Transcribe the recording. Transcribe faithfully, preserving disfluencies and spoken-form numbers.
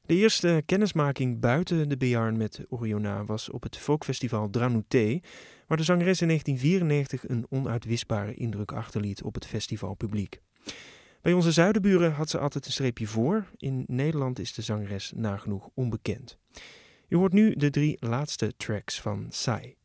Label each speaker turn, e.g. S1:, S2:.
S1: De eerste kennismaking buiten de Béarn met Oyonnax was op het folkfestival Dranouté, waar de zangeres in negentien vierennegentig een onuitwisbare indruk achterliet op het festivalpubliek. Bij onze zuidenburen had ze altijd een streepje voor. In Nederland is de zangeres nagenoeg onbekend. U hoort nu de drie laatste tracks van Psy.